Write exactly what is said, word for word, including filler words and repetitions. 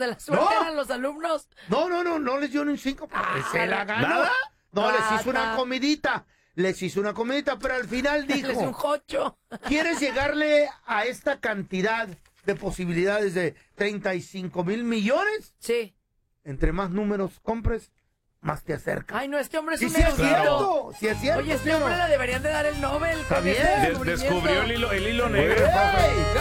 de la suerte No. eran los alumnos. No, no, no, no les dio ni un cinco. Ah, se la ganó. ¿nada? No, les Rata. hizo una comidita. Les hizo una comidita, pero al final Les un dijo, jocho. ¿quieres llegarle a esta cantidad de posibilidades de treinta y cinco mil millones? Sí. Entre más números compres, más te acercas. Ay, no, este hombre es Y un si es erudito. cierto, si es cierto. Oye, este ¿sí o no? hombre le deberían de dar el Nobel. Está con bien. ese Des- Des- descubrimiento. descubrió el hilo, el hilo negro. ¡Ey!